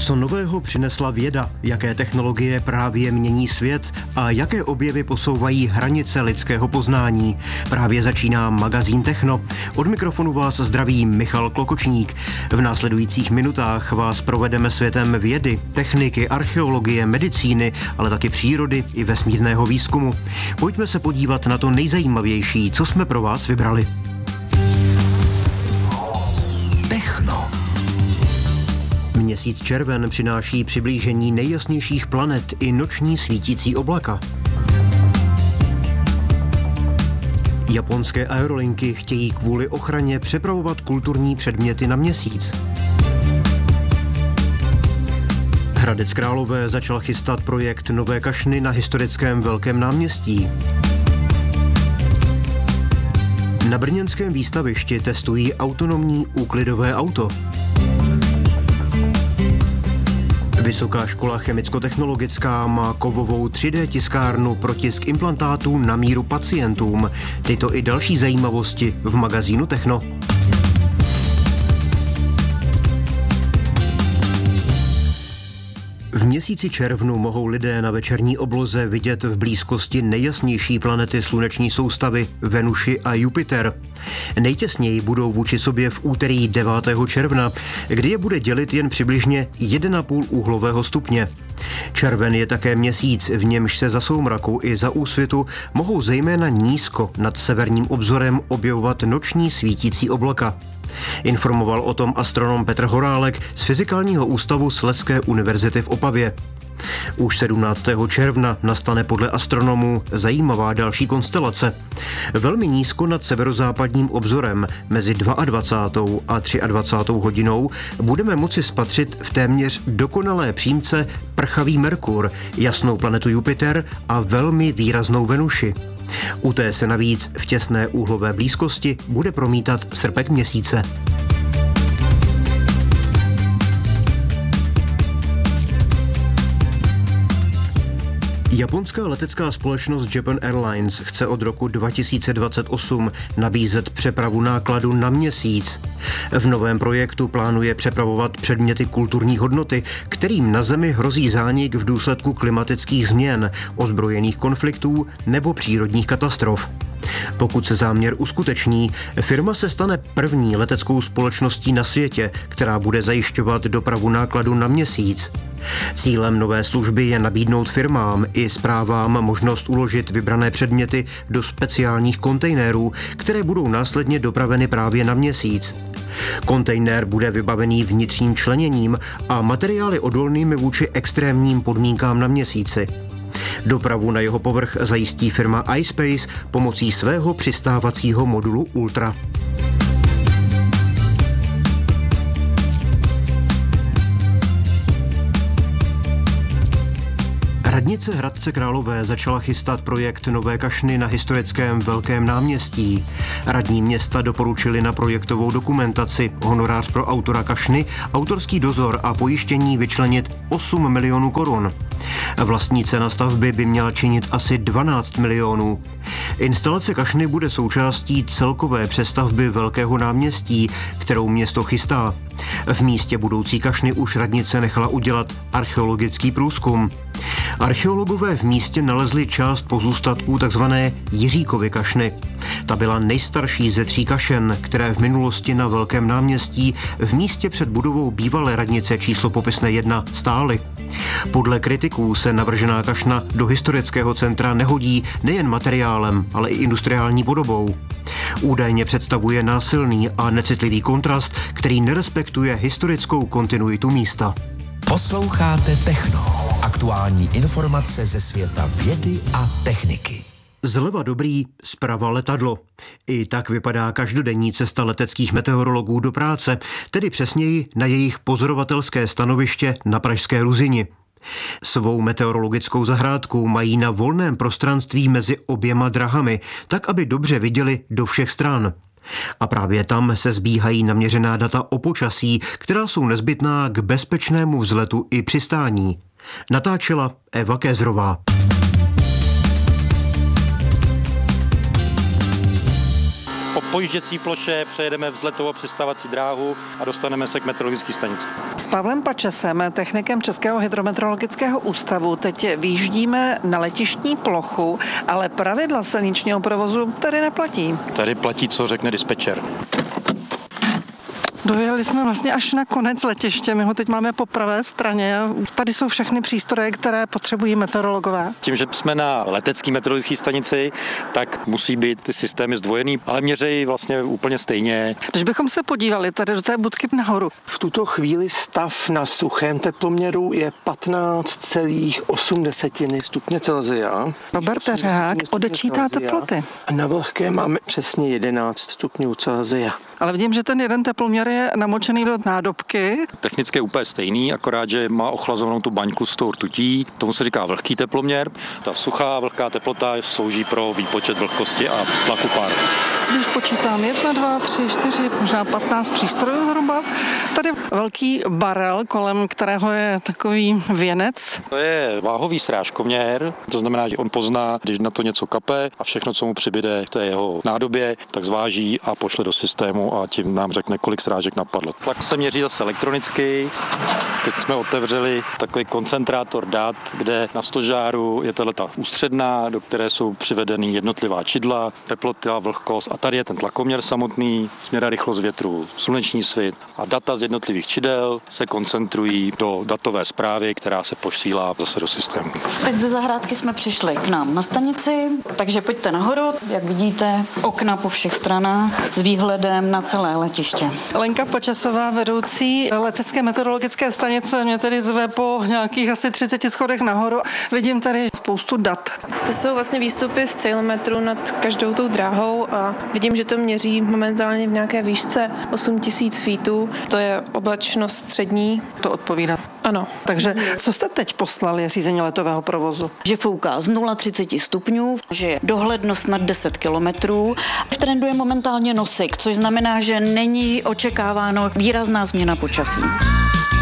Co nového přinesla věda, jaké technologie právě mění svět a jaké objevy posouvají hranice lidského poznání. Právě začíná magazín Techno. Od mikrofonu vás zdraví Michal Klokočník. V následujících minutách vás provedeme světem vědy, techniky, archeologie, medicíny, ale taky přírody i vesmírného výzkumu. Pojďme se podívat na to nejzajímavější, co jsme pro vás vybrali. Měsíc červen přináší přiblížení nejjasnějších planet i noční svítící oblaka. Japonské aerolinky chtějí kvůli ochraně přepravovat kulturní předměty na Měsíc. Hradec Králové začal chystat projekt Nové kašny na historickém Velkém náměstí. Na brněnském výstavišti testují autonomní úklidové auto. Vysoká škola chemicko-technologická má kovovou 3D tiskárnu pro tisk implantátů na míru pacientům. Tyto i další zajímavosti v magazínu Techno. V měsíci červnu mohou lidé na večerní obloze vidět v blízkosti nejjasnější planety sluneční soustavy Venuši a Jupiter. Nejtěsněji budou vůči sobě v úterý 9. června, kdy je bude dělit jen přibližně 1,5 úhlového stupně. Červen je také měsíc, v němž se za soumraku i za úsvitu mohou zejména nízko nad severním obzorem objevovat noční svítící oblaka. Informoval o tom astronom Petr Horálek z Fyzikálního ústavu Slezské univerzity v Opavě. Už 17. června nastane podle astronomů zajímavá další konstelace. Velmi nízko nad severozápadním obzorem mezi 22. a 23. hodinou budeme moci spatřit v téměř dokonalé přímce prchavý Merkur, jasnou planetu Jupiter a velmi výraznou Venuši. U té se navíc v těsné úhlové blízkosti bude promítat srpek měsíce. Japonská letecká společnost Japan Airlines chce od roku 2028 nabízet přepravu nákladu na Měsíc. V novém projektu plánuje přepravovat předměty kulturní hodnoty, kterým na Zemi hrozí zánik v důsledku klimatických změn, ozbrojených konfliktů nebo přírodních katastrof. Pokud se záměr uskuteční, firma se stane první leteckou společností na světě, která bude zajišťovat dopravu nákladu na Měsíc. Cílem nové služby je nabídnout firmám i správám možnost uložit vybrané předměty do speciálních kontejnerů, které budou následně dopraveny právě na Měsíc. Kontejner bude vybavený vnitřním členěním a materiály odolnými vůči extrémním podmínkám na Měsíci. Dopravu na jeho povrch zajistí firma iSpace pomocí svého přistávacího modulu Ultra. Radnice Hradce Králové začala chystat projekt Nové kašny na historickém Velkém náměstí. Radní města doporučili na projektovou dokumentaci, honorář pro autora kašny, autorský dozor a pojištění vyčlenit 8 milionů korun. Vlastní cena stavby by měla činit asi 12 milionů. Instalace kašny bude součástí celkové přestavby Velkého náměstí, kterou město chystá. V místě budoucí kašny už radnice nechala udělat archeologický průzkum. Archeologové v místě nalezli část pozůstatků tzv. Jiříkovy kašny. Ta byla nejstarší ze 3 kašen, které v minulosti na Velkém náměstí v místě před budovou bývalé radnice číslo popisné 1 stály. Podle kritiků se navržená kašna do historického centra nehodí nejen materiálem, ale i industriální podobou. Údajně představuje násilný a necitlivý kontrast, který nerespektuje historickou kontinuitu místa. Posloucháte Techno. Aktuální informace ze světa vědy a techniky. Zleva dobrý, zprava letadlo. I tak vypadá každodenní cesta leteckých meteorologů do práce, tedy přesněji na jejich pozorovatelské stanoviště na Pražské Ruzini. Svou meteorologickou zahrádku mají na volném prostranství mezi oběma drahami, tak aby dobře viděli do všech stran. A právě tam se sbíhají naměřená data o počasí, která jsou nezbytná k bezpečnému vzletu i přistání. Natáčela Eva Kézrová. pojížděcí ploše, přejedeme vzletovo-přistávací dráhu a dostaneme se k meteorologické stanici. S Pavlem Pačesem, technikem Českého hydrometeorologického ústavu, teď vyjíždíme na letištní plochu, ale pravidla silničního provozu tady neplatí. Tady platí, co řekne dispečer. Dojeli jsme vlastně až na konec letiště, my ho teď máme po pravé straně. Tady jsou všechny přístroje, které potřebují meteorologové. Tím, že jsme na letecké meteorologické stanici, tak musí být ty systémy zdvojený, ale měřejí vlastně úplně stejně. Když bychom se podívali tady do té budky nahoru. V tuto chvíli stav na suchém teploměru je 15,8 stupně Celsia. Robert Řehák odečítá teploty. A na vlhké máme přesně 11 stupňů Celsia. Ale vidím, že ten jeden teploměr je namočený do nádobky. Technicky je úplně stejný, akorát, že má ochlazovanou tu baňku s tou rtutí. Tomu se říká vlhký teploměr. Ta suchá vlhká teplota slouží pro výpočet vlhkosti a tlaku páru. Když počítám 1, 2, 3, 4, možná 15 přístrojů zhruba. Tady velký barel, kolem kterého je takový věnec. To je váhový srážkoměr, to znamená, že on pozná, když na to něco kape a všechno, co mu přibyde, to je jeho nádobě, tak zváží a pošle do systému a tím nám řekne, kolik srážek napadlo. Tlak se měří zase elektronicky. Teď jsme otevřeli takový koncentrátor dat, kde na stožáru je tato ústředná, do které jsou přivedeny jednotlivá čidla, teplota, vlhkost a tady je ten tlakoměr samotný, směr a rychlost větru, sluneční svit a data z jednotlivých čidel se koncentrují do datové zprávy, která se posílá zase do systému. Teď ze zahrádky jsme přišli k nám na stanici, takže pojďte nahoru. Jak vidíte, okna po všech stranách s výhledem na celé letiště. Lenka Pačesová, vedoucí letecké meteorologické stanice, mě tedy zve po nějakých asi 30 schodech nahoru. Vidím tady spoustu dat. To jsou vlastně výstupy z ceilometru nad každou tou dráhou a vidím, že to měří momentálně v nějaké výšce 8000 feetů. To je oblačnost střední. To odpovídá. Ano. Takže co jste teď poslali řízení letového provozu? Že fouká z 0,30 stupňů, že je dohlednost nad 10 kilometrů. V trendu je momentálně nosik, což znamená, že není očekáváno výrazná změna počasí.